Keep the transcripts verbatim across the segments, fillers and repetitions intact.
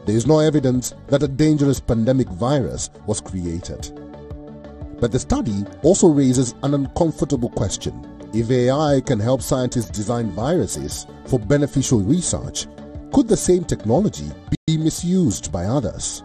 there is no evidence that a dangerous pandemic virus was created. But the study also raises an uncomfortable question. If A I can help scientists design viruses for beneficial research, could the same technology be misused by others?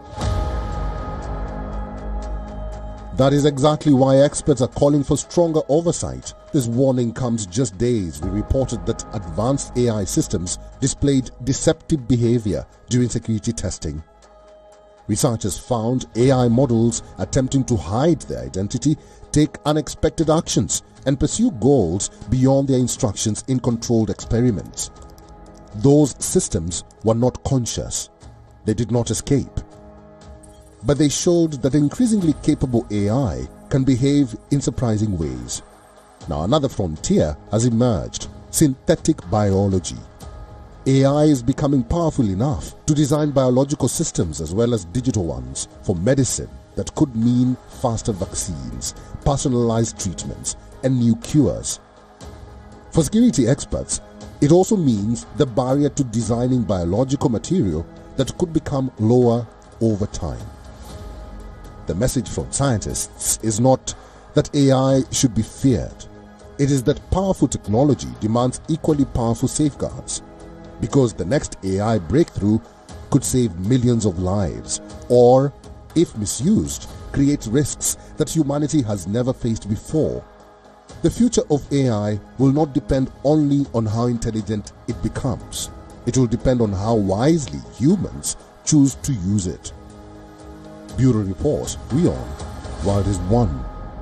That is exactly why experts are calling for stronger oversight. This warning comes just days we reported that advanced A I systems displayed deceptive behavior during security testing. Researchers found A I models attempting to hide their identity, take unexpected actions, and pursue goals beyond their instructions in controlled experiments. Those systems were not conscious. They did not escape. But they showed that increasingly capable A I can behave in surprising ways. Now another frontier has emerged: synthetic biology. A I is becoming powerful enough to design biological systems as well as digital ones for medicine that could mean faster vaccines, personalized treatments, and new cures. For security experts, it also means the barrier to designing biological material that could become lower over time. The message from scientists is not that A I should be feared. It is that powerful technology demands equally powerful safeguards, because the next A I breakthrough could save millions of lives, or, if misused, create risks that humanity has never faced before. The future of A I will not depend only on how intelligent it becomes. It will depend on how wisely humans choose to use it. Bureau Report, WION, World is One.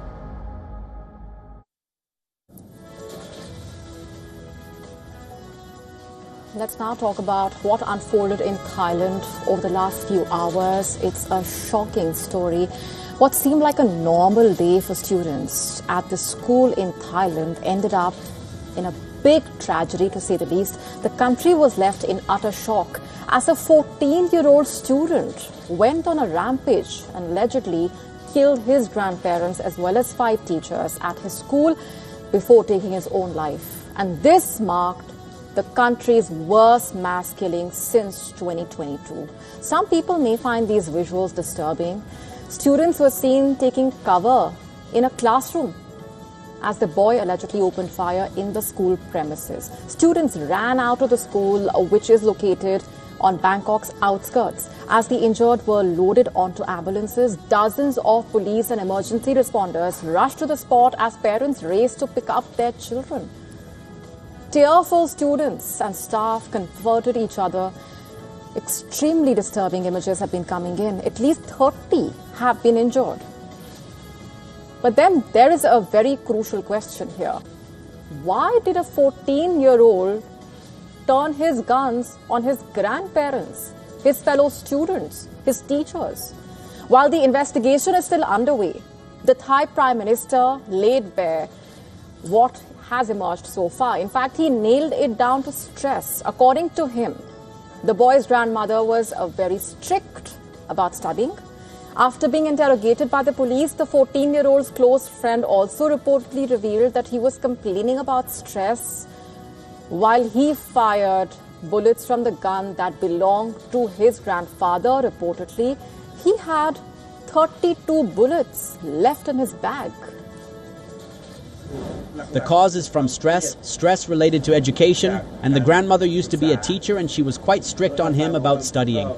Let's now talk about what unfolded in Thailand over the last few hours. It's a shocking story. What seemed like a normal day for students at the school in Thailand ended up in a big tragedy, to say the least. The country was left in utter shock as a fourteen-year-old student went on a rampage and allegedly killed his grandparents as well as five teachers at his school before taking his own life. And this marked the country's worst mass killing since twenty twenty-two. Some people may find these visuals disturbing. Students were seen taking cover in a classroom as the boy allegedly opened fire in the school premises. Students ran out of the school, which is located on Bangkok's outskirts. As the injured were loaded onto ambulances, dozens of police and emergency responders rushed to the spot as parents raced to pick up their children. Tearful students and staff comforted each other. Extremely disturbing images have been coming in. At least thirty have been injured. But then there is a very crucial question here. Why did a fourteen-year-old turn his guns on his grandparents, his fellow students, his teachers? While the investigation is still underway, the Thai Prime Minister laid bare what has emerged so far. In fact, he nailed it down to stress. According to him, the boy's grandmother was uh, very strict about studying. After being interrogated by the police, the fourteen-year-old's close friend also reportedly revealed that he was complaining about stress while he fired bullets from the gun that belonged to his grandfather. Reportedly, he had thirty-two bullets left in his bag. The cause is from stress, stress related to education, and the grandmother used to be a teacher and she was quite strict on him about studying.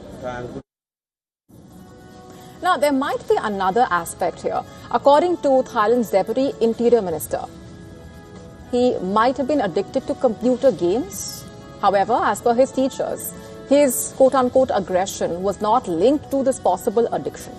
Now, there might be another aspect here. According to Thailand's Deputy Interior Minister, he might have been addicted to computer games. However, as per his teachers, his quote-unquote aggression was not linked to this possible addiction.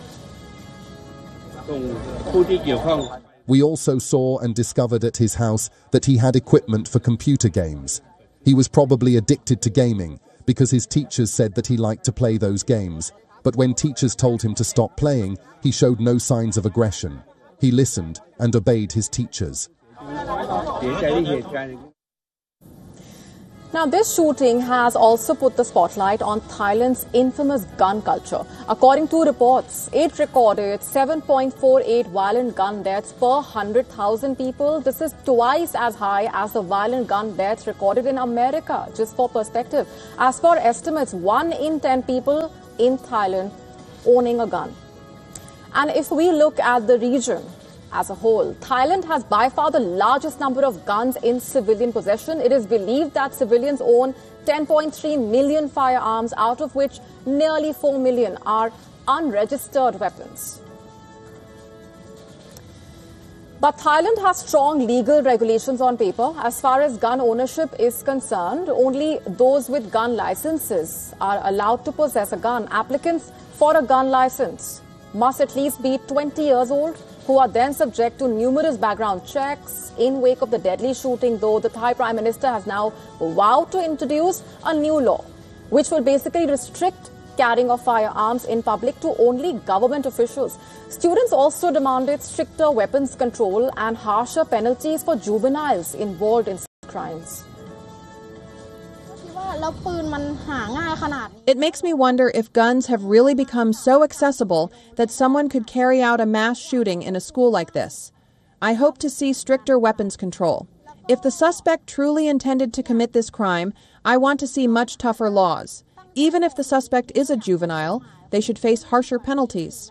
We also saw and discovered at his house that he had equipment for computer games. He was probably addicted to gaming because his teachers said that he liked to play those games. But when teachers told him to stop playing, he showed no signs of aggression. He listened and obeyed his teachers. Now, this shooting has also put the spotlight on Thailand's infamous gun culture. According to reports, it recorded seven point four eight violent gun deaths per one hundred thousand people. This is twice as high as the violent gun deaths recorded in America. Just for perspective, as per estimates, one in ten people in Thailand owning a gun. And if we look at the region as a whole, Thailand has by far the largest number of guns in civilian possession. It is believed that civilians own ten point three million firearms, out of which nearly four million are unregistered weapons. But Thailand has strong legal regulations on paper. As far as gun ownership is concerned, only those with gun licenses are allowed to possess a gun. Applicants for a gun license must at least be twenty years old, who are then subject to numerous background checks. In wake of the deadly shooting, though, the Thai Prime Minister has now vowed to introduce a new law, which will basically restrict carrying of firearms in public to only government officials. Students also demanded stricter weapons control and harsher penalties for juveniles involved in such crimes. It makes me wonder if guns have really become so accessible that someone could carry out a mass shooting in a school like this. I hope to see stricter weapons control. If the suspect truly intended to commit this crime, I want to see much tougher laws. Even if the suspect is a juvenile, they should face harsher penalties.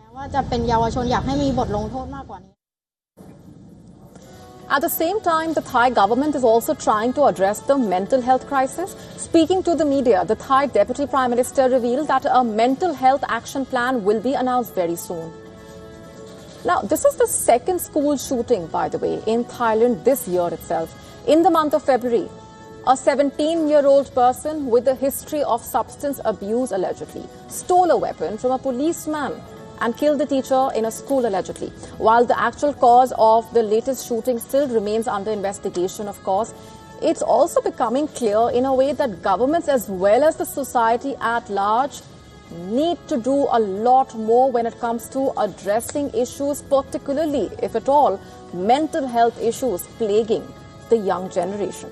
At the same time, the Thai government is also trying to address the mental health crisis. Speaking to the media, the Thai Deputy Prime Minister revealed that a mental health action plan will be announced very soon. Now, this is the second school shooting, by the way, in Thailand this year itself. In the month of February, a seventeen-year-old person with a history of substance abuse allegedly stole a weapon from a policeman and killed the teacher in a school allegedly. While the actual cause of the latest shooting still remains under investigation, of course, it's also becoming clear in a way that governments as well as the society at large need to do a lot more when it comes to addressing issues, particularly, if at all, mental health issues plaguing the young generation.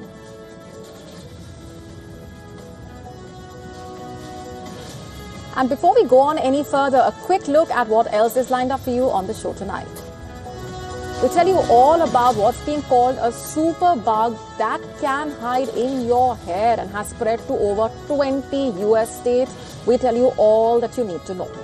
And before we go on any further, a quick look at what else is lined up for you on the show tonight. We'll tell you all about what's being called a super bug that can hide in your hair and has spread to over twenty U S states. We'll tell you all that you need to know.